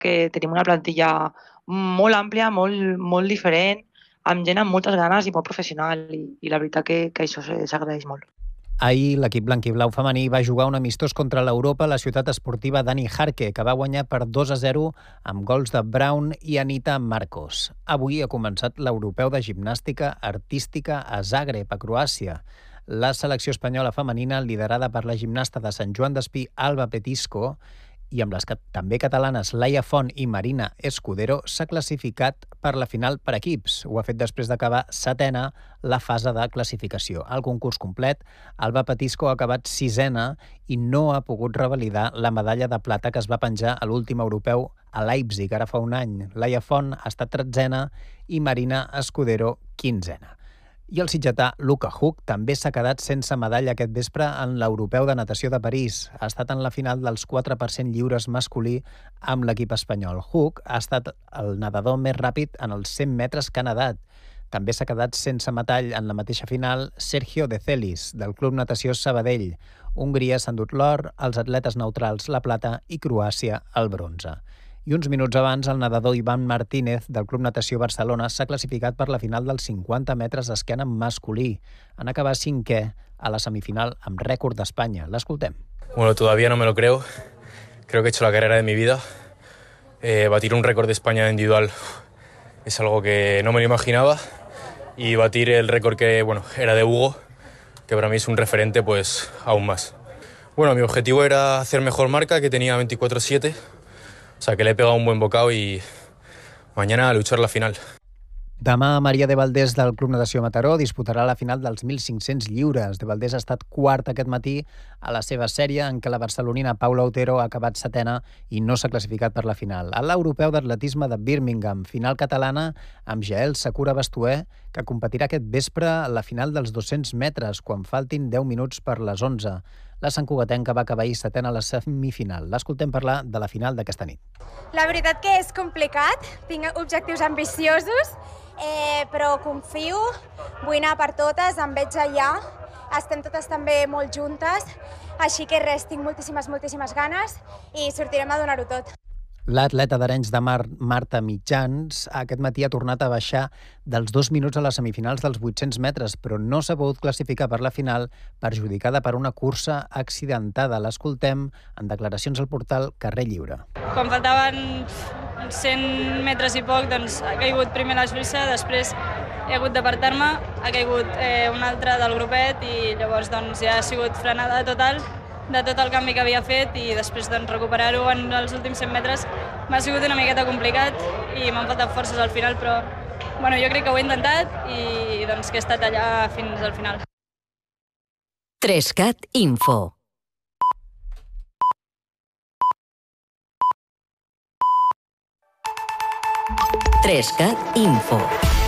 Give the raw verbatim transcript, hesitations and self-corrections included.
que tenim una plantilla molt àmplia, molt, molt diferent, amb gent amb moltes ganes i molt professional, i, i la veritat que, que això s'agraeix molt. Ahir l'equip blanquiblau femení va jugar un amistós contra l'Europa a la ciutat esportiva Dani Jarque, que va guanyar per dos a zero amb gols de Brown i Anita Marcos. Avui ha començat l'europeu de gimnàstica artística a Zagreb, a Croàcia. La selecció espanyola femenina, liderada per la gimnasta de Sant Joan d'Espí, Alba Petisco, i amb les també catalanes Laia Font i Marina Escudero, s'ha classificat per la final per equips. Ho ha fet després d'acabar setena la fase de classificació. Al concurs complet, Alba Petisco ha acabat sisena i no ha pogut revalidar la medalla de plata que es va penjar a l'últim europeu a Leipzig, ara fa un any. Laia Font ha estat tretzena i Marina Escudero quinzena. I el sitgetà Luca Huck també s'ha quedat sense medalla aquest vespre en l'Europeu de Natació de París. Ha estat en la final dels quatre per cent lliures masculí amb l'equip espanyol. Huck ha estat el nedador més ràpid en els cent metres que ha nedat. També s'ha quedat sense metall en la mateixa final Sergio De Celis, del Club Natació Sabadell. Hongria s'ha endut l'or, els atletes neutrals la plata i Croàcia el bronze. I uns minuts abans, el nedador Ivan Martínez, del Club Natació Barcelona, s'ha classificat per la final dels cinquanta metres d'esquena masculí. En acabar cinquè a la semifinal amb rècord d'Espanya. L'escoltem. Bueno, todavía no me lo creo. Creo que he hecho la carrera de mi vida. Eh, batir un récord de España individual es algo que no me lo imaginaba. Y batir el récord que, bueno, era de Hugo, que para mí es un referente, pues aún más. Bueno, mi objetivo era hacer mejor marca, que tenía veinticuatro siete. O sea, que le he pegado un buen bocado y mañana a luchar la final. Demà, Maria de Valdés, del Club Natació Mataró, disputarà la final dels mil cinc-cents lliures. De Valdés ha estat quarta aquest matí a la seva sèrie, en què la barcelonina Paula Otero ha acabat setena i no s'ha classificat per la final. A l'Europeu d'Atletisme de Birmingham, final catalana amb Jael Sakura Bastuer, que competirà aquest vespre a la final dels dos-cents metres, quan faltin deu minuts per les onze. La santcugatenca va acabar ahir setena a la semifinal. L'escoltem parlar de la final d'aquesta nit. La veritat que és complicat, tinc objectius ambiciosos, eh, però confio, vull anar per totes, em veig allà, estem totes també molt juntes, així que res, tinc moltíssimes, moltíssimes ganes i sortirem a donar-ho tot. L'atleta d'Arenys de Mar, Marta Mitjans, aquest matí ha tornat a baixar dels dos minuts a les semifinals dels vuit-cents metres, però no s'ha pogut classificar per la final, perjudicada per una cursa accidentada. L'escoltem en declaracions al portal Carrer Lliure. Quan faltaven cent metres i poc, doncs ha caigut primer la Suïssa, després he hagut d'apartar-me, ha caigut eh, un altre del grupet i llavors doncs, ja ha sigut frenada total de tot el canvi que havia fet i després doncs, recuperar-ho en els últims cent metres m'ha sigut una miqueta complicat i m'han faltat forces al final, però bueno, jo crec que ho he intentat i doncs, que he estat allà fins al final. Trescat Info. Trescat Info.